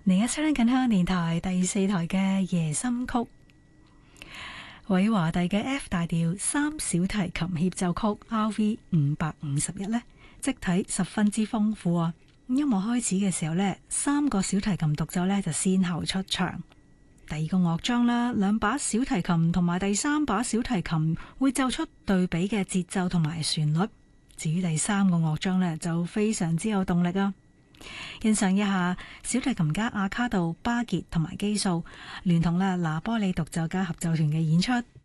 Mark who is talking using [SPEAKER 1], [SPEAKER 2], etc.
[SPEAKER 1] 而家收聽緊香港電台第四台嘅夜心曲，韋華第嘅 F 大調三小提琴協奏曲 RV 551呢，即體十分之豐富啊！音樂開始嘅時候呢，三個小提琴獨奏呢就先後出場。第二個樂章啦，兩把小提琴同埋第三把小提琴會奏出對比嘅節奏同埋旋律。至於第三個樂章呢，就非常之有動力啊！欣賞一下小提琴家阿卡杜、巴傑同埋基數聯同拿波里獨奏家合奏團嘅演出。